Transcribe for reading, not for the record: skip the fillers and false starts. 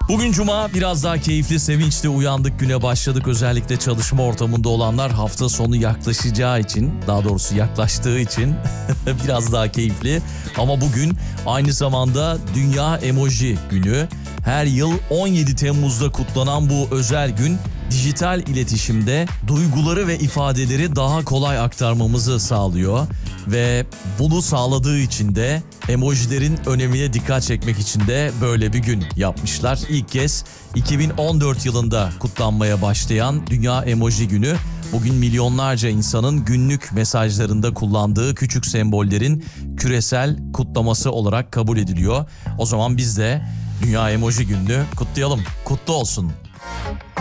Bugün Cuma, biraz daha keyifli, sevinçli uyandık, güne başladık. Özellikle çalışma ortamında olanlar hafta sonu yaklaşacağı için, daha doğrusu yaklaştığı için biraz daha keyifli. Ama bugün aynı zamanda Dünya Emoji Günü. Her yıl 17 Temmuz'da kutlanan bu özel gün, dijital iletişimde duyguları ve ifadeleri daha kolay aktarmamızı sağlıyor. Ve bunu sağladığı için de emojilerin önemine dikkat çekmek için de böyle bir gün yapmışlar. İlk kez 2014 yılında kutlanmaya başlayan Dünya Emoji Günü, bugün milyonlarca insanın günlük mesajlarında kullandığı küçük sembollerin küresel kutlaması olarak kabul ediliyor. O zaman biz de Dünya Emoji Günü'nü kutlayalım. Kutlu olsun.